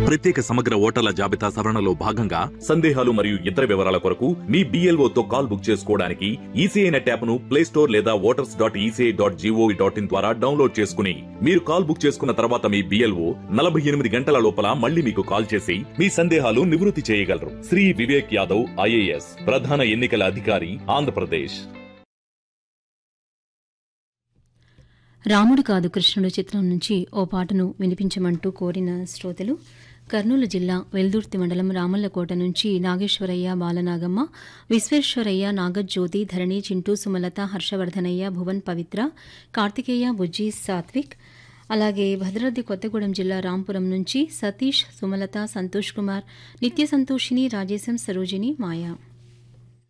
ప్రత్యేక సమగ్ర ఓటర్ల జాబితా సవరణలో భాగంగా సందేహాలు మరియు ఇతర వివరాల కొరకు మీ BLO తో కాల్ బుక్ చేసుకోవడానికి ఈసీఐ నెట్ యాప్ ను ప్లే స్టోర్ లేదా voters.eci.gov.in ద్వారా డౌన్లోడ్ చేసుకుని మీరు కాల్ బుక్ చేసుకున్న తర్వాత మీ BLO 48 గంటల లోపల మళ్ళీ మీకు కాల్ చేసి మీ సందేహాలు నివృత్తి చేయగలరు. శ్రీ వివేక్ యాదవ్ IAS, ప్రధాన ఎన్నికల అధికారి, ఆంధ్రప్రదేశ్. రాముడు కాదు కృష్ణుడు చిత్రం నుంచి ఓ పాటను వినిపించమంటూ కోరిన శ్రోతలు కర్నూలు జిల్లా వెల్దుర్తి మండలం రామల్లకోట నుంచి నాగేశ్వరయ్య, బాలనాగమ్మ, విశ్వేశ్వరయ్య, నాగజ్యోతి, ధరణి, చింటూ, సుమలత, హర్షవర్ధనయ్య, భువన్, పవిత్ర, కార్తికేయ, బుజ్జి, సాత్విక్, అలాగే భద్రాద్రి కొత్తగూడెం జిల్లా రాంపురం నుంచి సతీష్, సుమలత, సంతోష్ కుమార్, నిత్య సంతోషిని, రాజేశం, సరోజిని, మాయా.